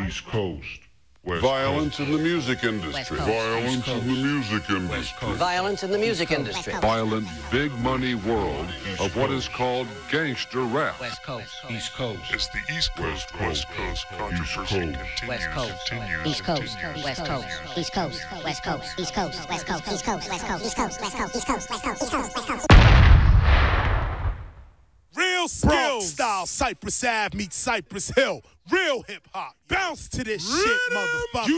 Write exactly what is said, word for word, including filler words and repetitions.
East Coast. West Violence Coast. in the music industry. Violence in the music industry. Violence in the music industry. Violent, big money world of what is called gangster rap. West Coast. East Coast. As the East Coast, West Coast controversy Coast. continues, West Coast. continues, East Coast, continues. West Coast, East Coast, West Coast, East Coast, West Coast, East Coast, West Coast, East Coast, West Coast, East Coast, West Coast, East Coast, West Coast. Real skills style, Cypress Ave meets Cypress Hill. Real hip hop. Bounce to this shit, motherfucker.